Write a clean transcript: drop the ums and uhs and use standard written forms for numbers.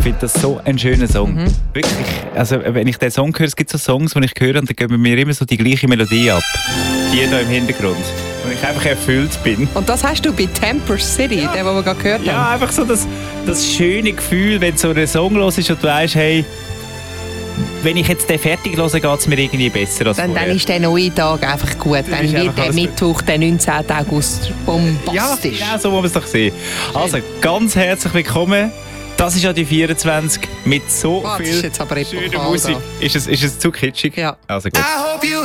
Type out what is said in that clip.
finde das so ein schöner Song. Wirklich. Also, wenn ich den Song höre, es gibt so Songs, die ich höre und dann geben mir immer so die gleiche Melodie ab. Die da im Hintergrund. Und ich einfach erfüllt bin. Und das hast du bei Temper City, den wir gerade gehört haben? Ja, einfach so das schöne Gefühl, wenn so ein Song los ist und du weißt, hey, wenn ich jetzt den fertig höre, geht es mir irgendwie besser als dann vorher. ist der neue Tag einfach gut. Dann ist wird einfach der alles Mittwoch, der 19. August, bombastisch. Ja, so muss man es doch sehen. Also, ganz herzlich willkommen. Das ist ja die 24 mit so Das viel ist jetzt aber schöner epochal Musik. da. Ist es zu kitschig? Ja. Also gut.